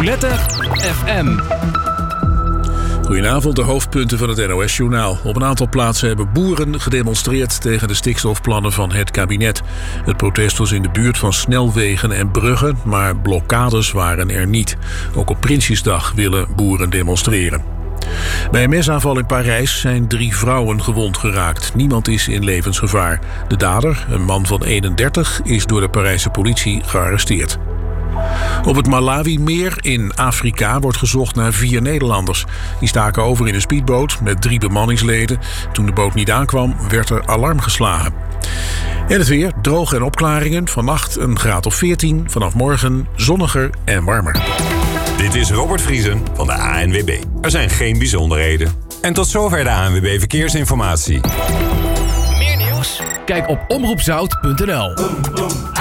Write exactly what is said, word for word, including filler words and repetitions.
Roulette F M. Goedenavond, de hoofdpunten van het N O S-journaal. Op een aantal plaatsen hebben boeren gedemonstreerd tegen de stikstofplannen van het kabinet. Het protest was in de buurt van snelwegen en bruggen, maar blokkades waren er niet. Ook op Prinsjesdag willen boeren demonstreren. Bij een mesaanval in Parijs zijn drie vrouwen gewond geraakt. Niemand is in levensgevaar. De dader, een man van eenendertig, is door de Parijse politie gearresteerd. Op het Malawi-meer in Afrika wordt gezocht naar vier Nederlanders. Die staken over in een speedboot met drie bemanningsleden. Toen de boot niet aankwam, werd er alarm geslagen. En het weer, droog en opklaringen. Vannacht een graad of veertien. Vanaf morgen zonniger en warmer. Dit is Robert Vriesen van de A N W B. Er zijn geen bijzonderheden. En tot zover de A N W B Verkeersinformatie. Meer nieuws? Kijk op omroep zout punt n l.